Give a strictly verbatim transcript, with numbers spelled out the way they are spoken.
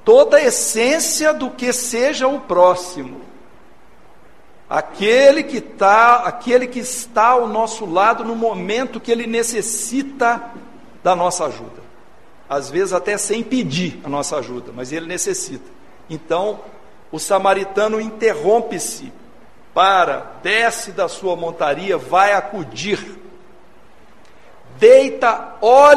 toda a essência do que seja o próximo. Aquele que, tá, aquele que está ao nosso lado no momento que ele necessita da nossa ajuda. Às vezes até sem pedir a nossa ajuda, mas ele necessita. Então, o samaritano interrompe-se para, desce da sua montaria, vai acudir, deita, olha